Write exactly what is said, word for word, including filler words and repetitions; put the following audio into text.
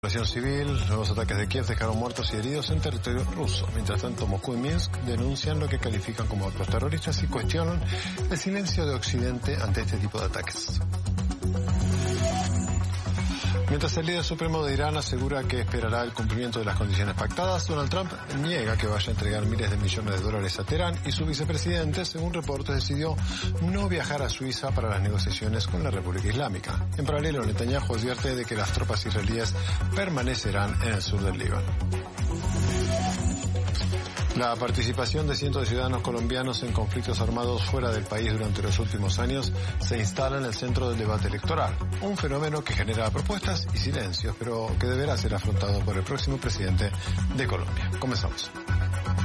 Población civil, nuevos ataques de Kiev dejaron muertos y heridos en territorio ruso. Mientras tanto, Moscú y Minsk denuncian lo que califican como actos terroristas y cuestionan el silencio de Occidente ante este tipo de ataques. Mientras el líder supremo de Irán asegura que esperará el cumplimiento de las condiciones pactadas, Donald Trump niega que vaya a entregar miles de millones de dólares a Teherán y su vicepresidente, según reportes, decidió no viajar a Suiza para las negociaciones con la República Islámica. En paralelo, Netanyahu advierte de que las tropas israelíes permanecerán en el sur del Líbano. La participación de cientos de ciudadanos colombianos en conflictos armados fuera del país durante los últimos años se instala en el centro del debate electoral, un fenómeno que genera propuestas y silencios, pero que deberá ser afrontado por el próximo presidente de Colombia. Comenzamos.